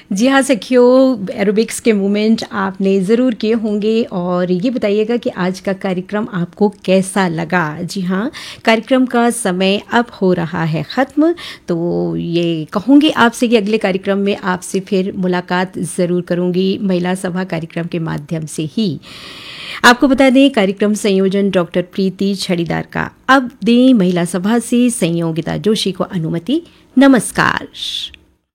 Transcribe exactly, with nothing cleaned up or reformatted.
जी हाँ सखियों, एरोबिक्स के मूवमेंट आपने ज़रूर किए होंगे और ये बताइएगा कि आज का कार्यक्रम आपको कैसा लगा। जी हाँ, कार्यक्रम का समय अब हो रहा है ख़त्म, तो ये कहूँगी आपसे कि अगले कार्यक्रम में आपसे फिर मुलाकात ज़रूर करूँगी, महिला सभा कार्यक्रम के माध्यम से ही। आपको बता दें, कार्यक्रम संयोजन डॉक्टर प्रीति छड़ीदार का। अब दें महिला सभा से संयोगिता जोशी को अनुमति। नमस्कार।